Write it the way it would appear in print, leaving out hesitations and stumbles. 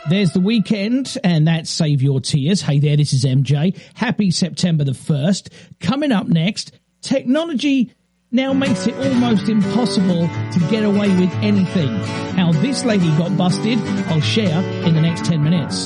There's The Weekend, and that's Save Your Tears. Hey there, this is MJ. Happy September the 1st. Coming up next, technology now makes it almost impossible to get away with anything. How this lady got busted, I'll share in the next 10 minutes.